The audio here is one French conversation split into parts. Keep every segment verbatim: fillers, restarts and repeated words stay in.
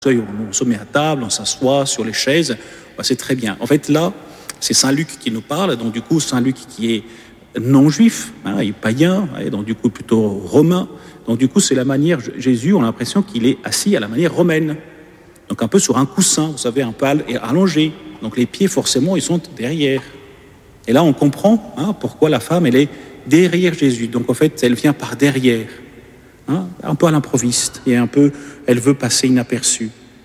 on se met à table, on s'assoit sur les chaises, bah c'est très bien. En fait, là, c'est Saint Luc qui nous parle, donc du coup, Saint Luc qui est non-juif, hein, il est païen, et donc du coup plutôt romain. Donc du coup, c'est la manière, Jésus, on a l'impression qu'il est assis à la manière romaine. Donc un peu sur un coussin, vous savez, un peu allongé. Donc les pieds, forcément, ils sont derrière. Et là, on comprend hein, pourquoi la femme, elle est derrière Jésus. Donc en fait, elle vient par derrière. Hein, un peu à l'improviste, et un peu, elle veut passer inaperçue.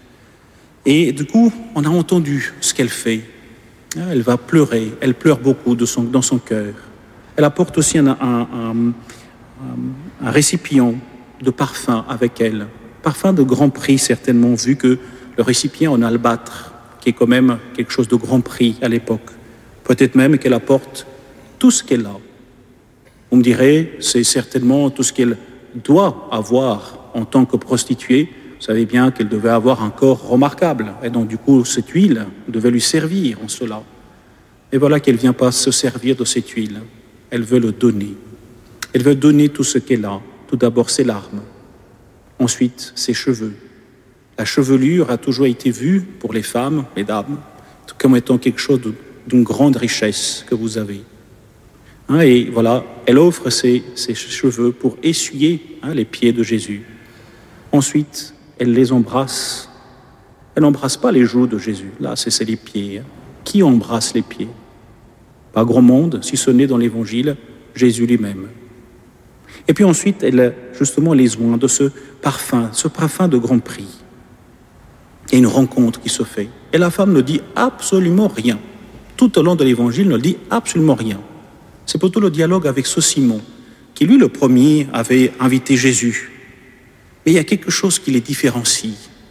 Et du coup, on a entendu ce qu'elle fait. Hein, elle va pleurer, elle pleure beaucoup de son, dans son cœur. Elle apporte aussi un, un, un, un récipient de parfum avec elle. Parfum de grand prix, certainement, vu que le récipient en albâtre, qui est quand même quelque chose de grand prix à l'époque. Peut-être même qu'elle apporte tout ce qu'elle a. Vous me direz, c'est certainement tout ce qu'elle doit avoir en tant que prostituée. Vous savez bien qu'elle devait avoir un corps remarquable. Et donc, du coup, cette huile devait lui servir en cela. Et voilà qu'elle ne vient pas se servir de cette huile. Elle veut le donner. Elle veut donner tout ce qu'elle a. Tout d'abord, ses larmes. Ensuite, ses cheveux. La chevelure a toujours été vue pour les femmes, mesdames, comme étant quelque chose d'une grande richesse que vous avez. Hein, et voilà, elle offre ses, ses cheveux pour essuyer hein, les pieds de Jésus. Ensuite, elle les embrasse. Elle n'embrasse pas les joues de Jésus. Là, c'est, c'est les pieds. Hein. Qui embrasse les pieds? Pas grand monde, si ce n'est dans l'Évangile, Jésus lui-même. Et puis ensuite, elle, justement, les oint de ce parfum, ce parfum de grand prix. Il y a une rencontre qui se fait. Et la femme ne dit absolument rien. Tout au long de l'Évangile, ne dit absolument rien. C'est plutôt le dialogue avec ce Simon, qui lui, le premier, avait invité Jésus. Mais il y a quelque chose qui les différencie.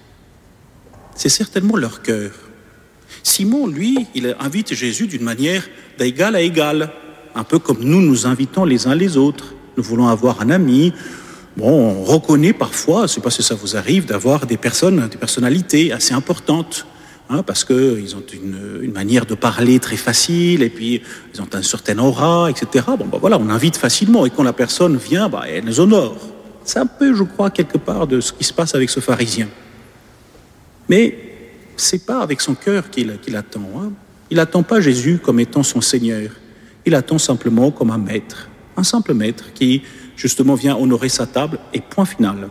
C'est certainement leur cœur. Simon, lui, il invite Jésus d'une manière d'égal à égal, un peu comme nous nous invitons les uns les autres. Nous voulons avoir un ami. Bon, on reconnaît parfois, je ne sais pas si ça vous arrive, d'avoir des personnes, des personnalités assez importantes. Hein, parce qu'ils ont une, une manière de parler très facile, et puis ils ont un certain aura, et cetera. Bon, ben voilà, on invite facilement, et quand la personne vient, ben, elle nous honore. C'est un peu, je crois, quelque part de ce qui se passe avec ce pharisien. Mais c'est pas avec son cœur qu'il, qu'il attend. Hein. Il n'attend pas Jésus comme étant son Seigneur. Il attend simplement comme un maître, un simple maître qui, justement, vient honorer sa table, et point final.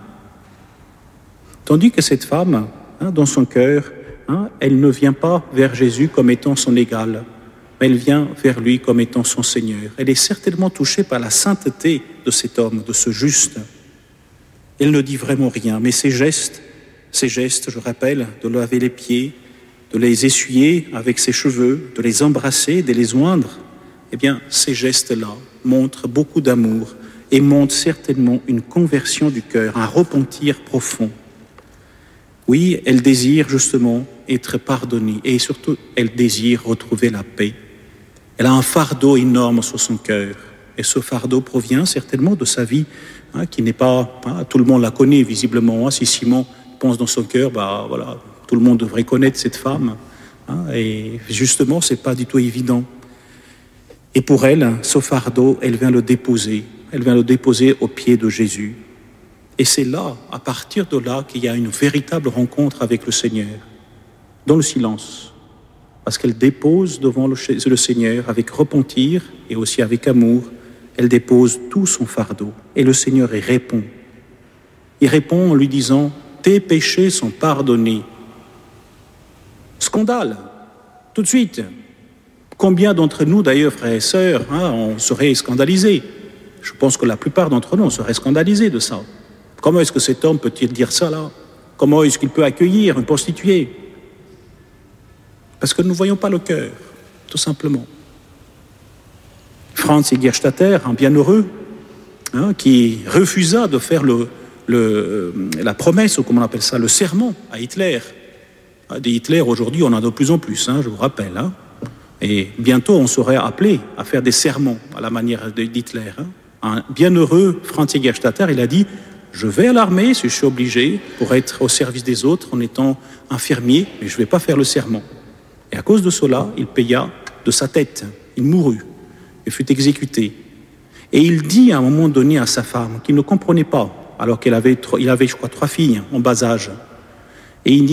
Tandis que cette femme, hein, dans son cœur, Hein, elle ne vient pas vers Jésus comme étant son égal, mais elle vient vers lui comme étant son Seigneur. Elle est certainement touchée par la sainteté de cet homme, de ce juste. Elle ne dit vraiment rien, mais ses gestes, ses gestes, je rappelle, de laver les pieds, de les essuyer avec ses cheveux, de les embrasser, de les oindre, eh bien, ces gestes-là montrent beaucoup d'amour et montrent certainement une conversion du cœur, un repentir profond. Oui, elle désire justement être pardonnée et surtout, elle désire retrouver la paix. Elle a un fardeau énorme sur son cœur et ce fardeau provient certainement de sa vie hein, qui n'est pas... Hein, tout le monde la connaît visiblement. Hein, si Simon pense dans son cœur, bah, voilà, tout le monde devrait connaître cette femme. Hein, et justement, ce n'est pas du tout évident. Et pour elle, ce fardeau, elle vient le déposer. Elle vient le déposer aux pieds de Jésus. Et c'est là, à partir de là, qu'il y a une véritable rencontre avec le Seigneur, dans le silence, parce qu'elle dépose devant le, le Seigneur avec repentir et aussi avec amour, elle dépose tout son fardeau. Et le Seigneur y répond. Il répond en lui disant « Tes péchés sont pardonnés ». Scandale, tout de suite. Combien d'entre nous, d'ailleurs, frères et sœurs, hein, on serait scandalisés? Je pense que la plupart d'entre nous, on serait scandalisés de ça. Comment est-ce que cet homme peut-il dire ça là? Comment est-ce qu'il peut accueillir une prostituée? Parce que nous ne voyons pas le cœur, tout simplement. Franz Egerstatter, un bienheureux, hein, qui refusa de faire le, le, la promesse, ou comment on appelle ça, le serment à Hitler. Des Hitler, aujourd'hui, on en a de plus en plus, hein, je vous rappelle. Hein. Et bientôt, on serait appelé à faire des serments à la manière d'Hitler. Hein. Un bienheureux Franz Egerstatter, il a dit « Je vais à l'armée si je suis obligé pour être au service des autres en étant infirmier, mais je ne vais pas faire le serment. » Et à cause de cela, il paya de sa tête. Il mourut et fut exécuté. Et il dit à un moment donné à sa femme qu'il ne comprenait pas, alors qu'il avait, il avait, je crois, trois filles en bas âge. Et il